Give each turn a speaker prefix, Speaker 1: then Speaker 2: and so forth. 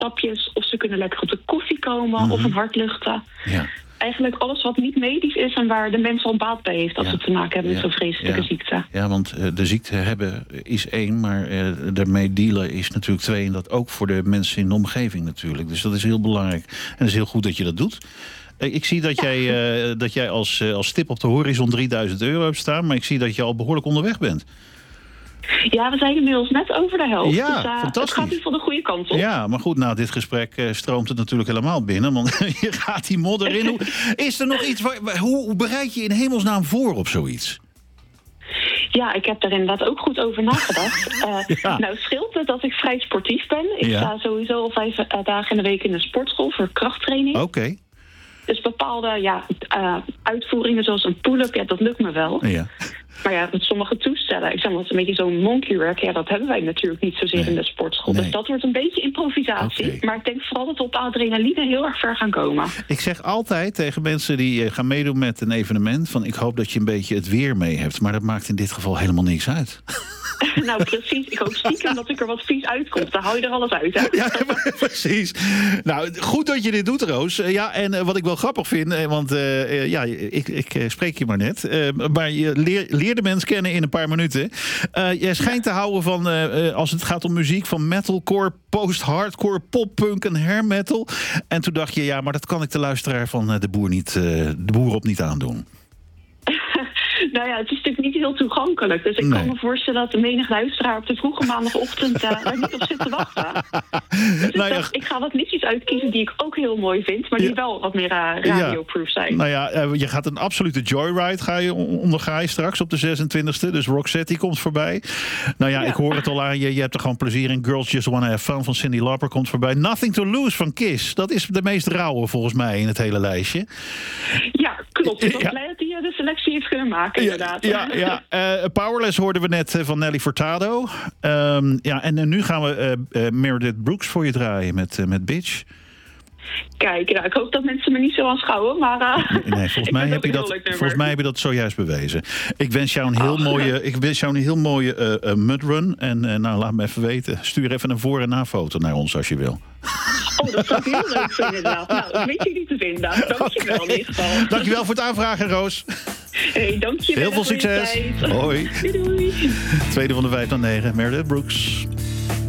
Speaker 1: stapjes, of ze kunnen lekker op de koffie komen of een hart luchten.
Speaker 2: Ja.
Speaker 1: Eigenlijk alles wat niet medisch is en waar de mens al baat bij heeft als ze te maken hebben met zo'n vreselijke ziekte.
Speaker 2: Ja, want de ziekte hebben is 1, maar ermee dealen is natuurlijk 2. En dat ook voor de mensen in de omgeving natuurlijk. Dus dat is heel belangrijk. En het is heel goed dat je dat doet. Ik zie dat jij als stip op de horizon €3000 hebt staan, maar ik zie dat je al behoorlijk onderweg bent.
Speaker 1: Ja, we zijn inmiddels net over de helft.
Speaker 2: Ja,
Speaker 1: dus
Speaker 2: fantastisch.
Speaker 1: het gaat nu van de goede kant op.
Speaker 2: Ja, maar goed, na dit gesprek stroomt het natuurlijk helemaal binnen. Want je gaat die modder in. Is er nog iets? Hoe bereid je in hemelsnaam voor op zoiets?
Speaker 1: Ja, ik heb daar inderdaad ook goed over nagedacht. Nou, scheelt het dat ik vrij sportief ben. Ik sta sowieso al 5 dagen in de week in de sportschool voor krachttraining.
Speaker 2: Oké.
Speaker 1: Dus bepaalde uitvoeringen zoals een pull-up, dat lukt me wel.
Speaker 2: Ja.
Speaker 1: Maar ja, met sommige toestellen, ik zeg maar, een beetje zo'n monkey work, dat hebben wij natuurlijk niet zozeer in de sportschool.
Speaker 2: Nee.
Speaker 1: Dus dat wordt een beetje improvisatie.
Speaker 2: Okay.
Speaker 1: Maar ik denk vooral dat we op adrenaline heel erg ver gaan komen.
Speaker 2: Ik zeg altijd tegen mensen die gaan meedoen met een evenement van ik hoop dat je een beetje het weer mee hebt. Maar dat maakt in dit geval helemaal niks uit.
Speaker 1: Nou, precies. Ik hoop stiekem dat ik er wat vies uitkomt. Dan hou je er alles uit, hè?
Speaker 2: Ja, precies. Nou, goed dat je dit doet, Roos. En wat ik wel grappig vind, want ik spreek je maar net. Maar je leer de mens kennen in een paar minuten. Jij schijnt te houden van, als het gaat om muziek, van metalcore, post-hardcore, pop-punk en hair metal. En toen dacht je, maar dat kan ik de luisteraar van de boer op niet aandoen.
Speaker 1: Nou ja, het is natuurlijk niet heel toegankelijk. Dus ik kan me voorstellen dat de menig luisteraar op de vroege maandagochtend daar niet op zit te wachten. Dus ik ga wat liedjes uitkiezen die ik ook heel mooi vind, maar die wel wat meer radioproof zijn.
Speaker 2: Nou ja, je gaat een absolute joyride onderga je straks op de 26e. Dus Roxette komt voorbij. Nou ja, ik hoor het al aan je. Je hebt er gewoon plezier in. Girls Just Wanna Have Fun van Cyndi Lauper komt voorbij. Nothing to Lose van Kiss. Dat is de meest rauwe volgens mij in het hele lijstje.
Speaker 1: Ja, klopt. Ik ben blij dat hij de selectie heeft kunnen maken. Inderdaad.
Speaker 2: Powerless hoorden we net van Nelly Furtado. En nu gaan we Meredith Brooks voor je draaien met Bitch.
Speaker 1: Kijk, ik hoop dat mensen me niet zo aanschouwen, maar
Speaker 2: nee, volgens mij heb je dat zojuist bewezen. Ik wens jou een heel mooie mudrun. En laat me even weten. Stuur even een voor- en na-foto naar ons als je wil.
Speaker 1: Oh, dat zou ik heel leuk vinden inderdaad. Nou, ik weet je niet te vinden. Dankjewel in ieder geval.
Speaker 2: Dankjewel voor het aanvragen, Roos.
Speaker 1: Hey, dankjewel.
Speaker 2: Heel veel succes. Hoi.
Speaker 1: Doei.
Speaker 2: Tweede van de 5 naar 9, Meredith Brooks.